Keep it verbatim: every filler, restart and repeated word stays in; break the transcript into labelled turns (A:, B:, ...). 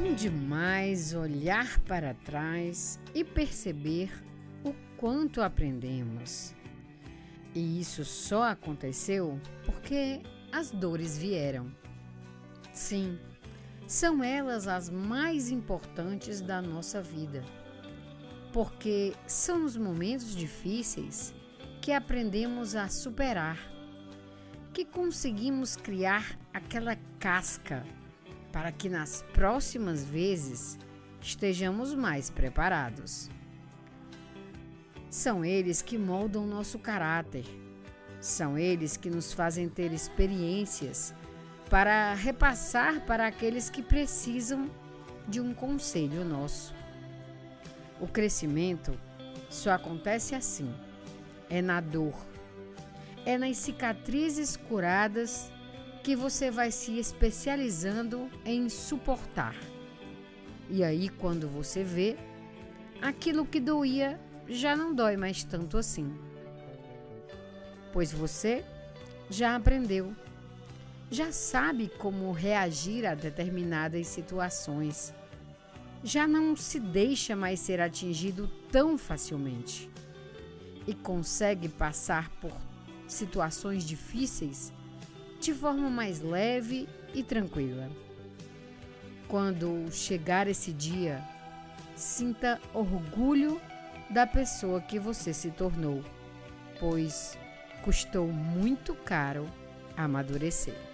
A: bom demais olhar para trás e perceber o quanto aprendemos. E isso só aconteceu porque as dores vieram. Sim, são elas as mais importantes da nossa vida, porque são nos momentos difíceis que aprendemos a superar, que conseguimos criar aquela casca para que nas próximas vezes estejamos mais preparados. São eles que moldam nosso caráter, são eles que nos fazem ter experiências para repassar para aqueles que precisam de um conselho nosso. O crescimento só acontece assim, é na dor, é nas cicatrizes curadas que você vai se especializando em suportar. E aí, quando você vê, aquilo que doía já não dói mais tanto assim. Pois você já aprendeu, já sabe como reagir a determinadas situações, já não se deixa mais ser atingido tão facilmente e consegue passar por situações difíceis de forma mais leve e tranquila. Quando chegar esse dia, sinta orgulho da pessoa que você se tornou, pois custou muito caro amadurecer.